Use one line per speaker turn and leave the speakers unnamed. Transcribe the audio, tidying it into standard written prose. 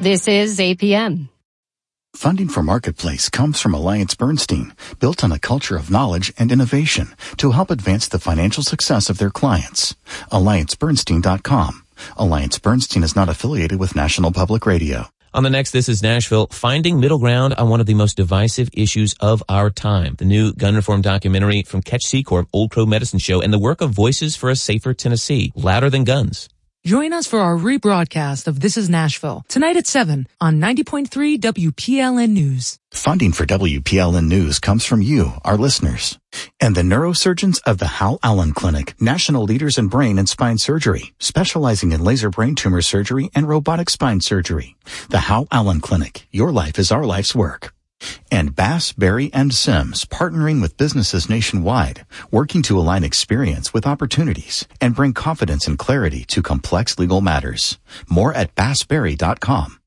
This is APM.
Funding for Marketplace comes from AllianceBernstein, built on a culture of knowledge and innovation to help advance the financial success of their clients. AllianceBernstein.com. AllianceBernstein is not affiliated with National Public Radio.
On the next This Is Nashville, finding middle ground on one of the most divisive issues of our time. The new gun reform documentary from Catch C-Corp, Old Crow Medicine Show, and the work of Voices for a Safer Tennessee, Louder Than Guns.
Join us for our rebroadcast of This Is Nashville, tonight at 7 on 90.3 WPLN News.
Funding for WPLN News comes from you, our listeners, and the neurosurgeons of the Hal Allen Clinic, national leaders in brain and spine surgery, specializing in laser brain tumor surgery and robotic spine surgery. The Hal Allen Clinic, your life is our life's work. And Bass, Berry & Sims, partnering with businesses nationwide, working to align experience with opportunities and bring confidence and clarity to complex legal matters. More at bassberry.com.